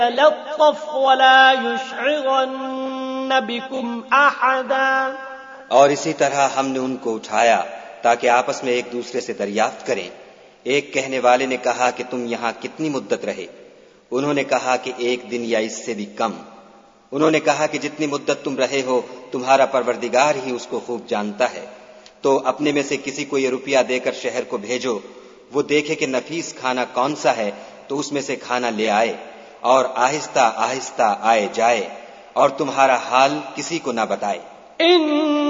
यतलत्तफ वला युशइरन्न बिकुम अहदा। और इसी तरह हमने उनको उठाया ताकि आपस में एक दूसरे से दरियाफ्त करें। एक कहने वाले ने कहा कि तुम यहाँ कितनी मुद्दत रहे? उन्होंने कहा कि 1 दिन या इससे भी कम। उन्होंने कहा कि जितनी मुद्दत तुम रहे हो तुम्हारा परवरदिगार ही उसको खूब जानता है। तो अपने में से किसी को ये रुपया देकर शहर को भेजो, वो देखे कि नफीस खाना कौन सा है तो उसमें से खाना ले आए, और आहिस्ता आहिस्ता आए जाए, और तुम्हारा हाल किसी को ना बताए।